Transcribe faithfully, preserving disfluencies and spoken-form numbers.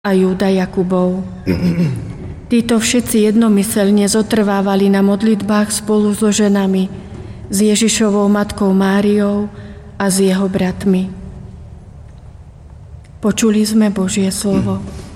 a Júda Jakubov. Títo všetci jednomyselne zotrvávali na modlitbách spolu so ženami, s Ježišovou matkou Máriou a s jeho bratmi. Počuli sme Božie slovo.